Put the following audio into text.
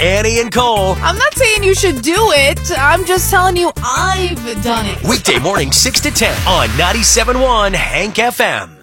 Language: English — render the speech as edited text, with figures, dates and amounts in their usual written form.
Annie and Cole. I'm not saying you should do it. I'm just telling you I've done it. Weekday morning 6 to 10 on 97.1 Hank FM.